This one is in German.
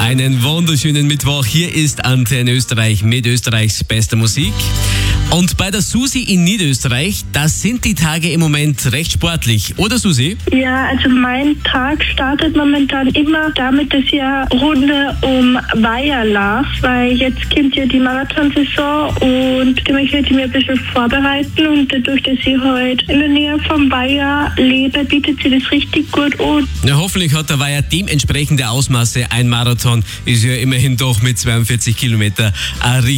Einen wunderschönen Mittwoch. Hier ist Antenne Österreich mit Österreichs bester Musik. Und bei der Susi in Niederösterreich, da sind die Tage im Moment recht sportlich. Oder Susi? Ja, also mein Tag startet momentan immer damit, dass ich eine Runde um Weiher laufe, weil jetzt kommt ja die Marathonsaison und da möchte ich mich ein bisschen vorbereiten und dadurch, dass ich heute in der Nähe vom Weiher lebe, bietet sich das richtig gut an. Na, hoffentlich hat der Weiher dementsprechende Ausmaße. Ein Marathon ist ja immerhin doch mit 42 Kilometer ein